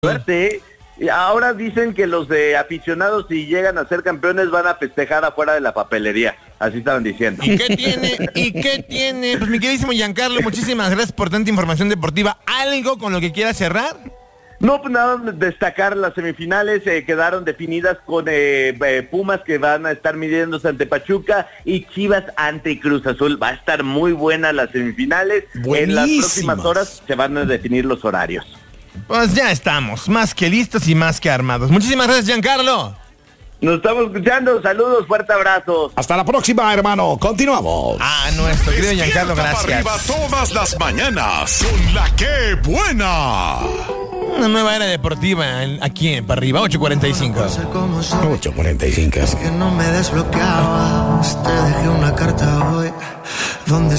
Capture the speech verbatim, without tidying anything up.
Suerte. Ahora dicen que los de aficionados, si llegan a ser campeones, van a festejar afuera de la papelería. Así estaban diciendo. ¿Y qué tiene? ¿Y qué tiene? Pues mi queridísimo Giancarlo, muchísimas gracias por tanta información deportiva. ¿Algo con lo que quieras cerrar? No, pues nada, destacar las semifinales, eh, quedaron definidas con eh, eh, Pumas, que van a estar midiéndose ante Pachuca, y Chivas ante Cruz Azul. Va a estar muy buena las semifinales. Buenísimas. En las próximas horas se van a definir los horarios. Pues ya estamos, más que listos y más que armados. Muchísimas gracias, Giancarlo. Nos estamos escuchando, saludos, fuerte abrazo. Hasta la próxima, hermano, continuamos. Ah, nuestro querido Giancarlo, gracias. Arriba todas las mañanas con la que buena. Una nueva era deportiva aquí en Para Arriba, ocho cuarenta y cinco. ocho cuarenta y cinco. Es que no me desbloqueabas, te dejé una carta hoy donde